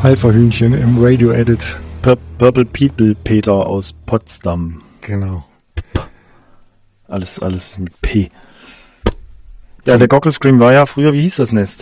Alpha-Hühnchen im Radio-Edit. Purple People Peter aus Potsdam. Genau. Alles mit P. Ja, der Gockel-Scream war ja früher, wie hieß das Nest?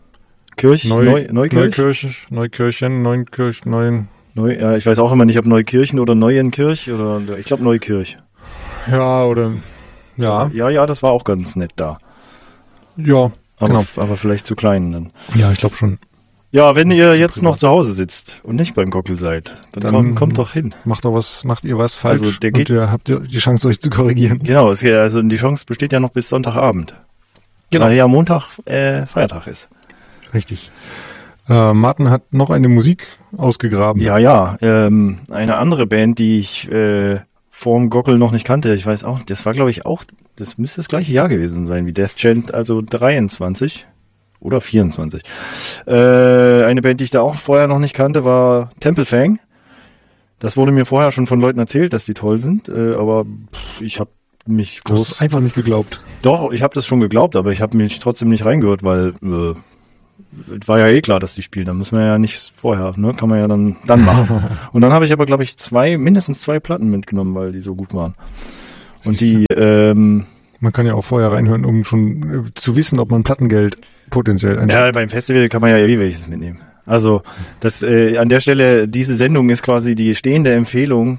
Neukirch? Neunkirchen. Ja, ich weiß auch immer nicht, ob Neukirchen oder Neuenkirch oder ich glaube Neukirch. Ja, oder ja. Ja, das war auch ganz nett da. Ja, genau. Aber vielleicht zu klein dann. Ja, ich glaube schon. Ja, wenn ihr jetzt noch zu Hause sitzt und nicht beim Gockel seid, dann kommt doch hin. Macht ihr was falsch, also und ihr habt die Chance, euch zu korrigieren. Genau, also die Chance besteht ja noch bis Sonntagabend. Genau. Weil ja Montag Feiertag ist. Richtig. Martin hat noch eine Musik ausgegraben. Ja. Eine andere Band, die ich vorm Gockel noch nicht kannte. Ich weiß auch, das war glaube ich auch, das müsste das gleiche Jahr gewesen sein wie Death Chant, also 23 oder 24. Eine Band, die ich da auch vorher noch nicht kannte, war Temple Fang. Das wurde mir vorher schon von Leuten erzählt, dass die toll sind, aber ich habe mich Du hast einfach nicht geglaubt. Doch, ich habe das schon geglaubt, aber ich habe mich trotzdem nicht reingehört, weil war ja eh klar, dass die spielen. Da müssen wir ja nicht vorher, ne? Kann man ja dann machen. Und dann habe ich aber, glaube ich, mindestens zwei Platten mitgenommen, weil die so gut waren. Und die, man kann ja auch vorher reinhören, um schon zu wissen, ob man Plattengeld potenziell einschaltet. Ja, beim Festival kann man ja eh welches mitnehmen. Also, das an der Stelle, diese Sendung ist quasi die stehende Empfehlung,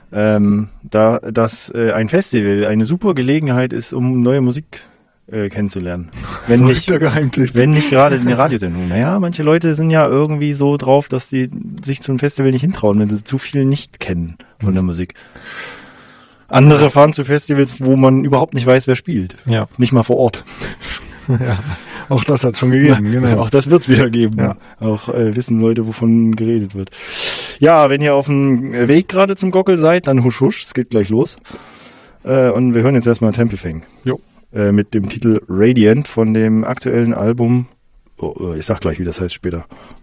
dass ein Festival eine super Gelegenheit ist, um neue Musik kennenzulernen. Wenn nicht gerade eine Radiosendung. Naja, manche Leute sind ja irgendwie so drauf, dass sie sich zum Festival nicht hintrauen, wenn sie zu viel nicht kennen von der Musik. Andere fahren zu Festivals, wo man überhaupt nicht weiß, wer spielt. Ja. Nicht mal vor Ort. Ja, auch das hat es schon gegeben. Genau. Auch das wird's wieder geben. Ja. Auch wissen Leute, wovon geredet wird. Ja, wenn ihr auf dem Weg gerade zum Gockel seid, dann husch husch, es geht gleich los. Und wir hören jetzt erstmal Temple Fang. Jo. Mit dem Titel Radiant von dem aktuellen Album. Ich sag gleich, wie das heißt später.